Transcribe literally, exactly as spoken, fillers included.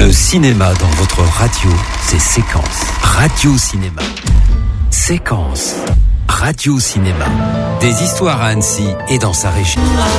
Le cinéma dans votre radio, c'est Séquence. Radio Cinéma. Séquence. Radio Cinéma. Des histoires à Annecy et dans sa région.